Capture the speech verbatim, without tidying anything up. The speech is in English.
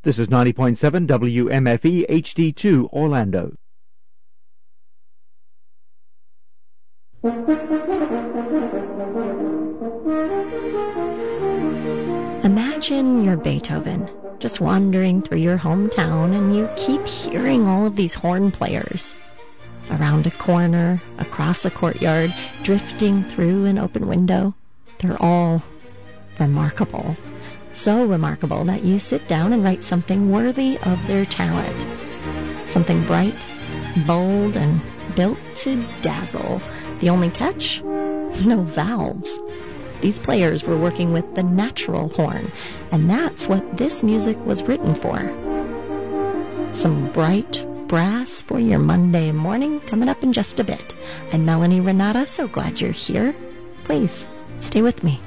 This is ninety point seven W M F E H D two Orlando. Imagine you're Beethoven, just wandering through your hometown, and you keep hearing all of these horn players. Around a corner, across a courtyard, drifting through an open window. They're all remarkable. So remarkable that you sit down and write something worthy of their talent. Something bright, bold, and built to dazzle. The only catch? No valves. These players were working with the natural horn, and that's what this music was written for. Some bright brass for your Monday morning coming up in just a bit. I'm Melanie Renata, so glad you're here. Please, stay with me.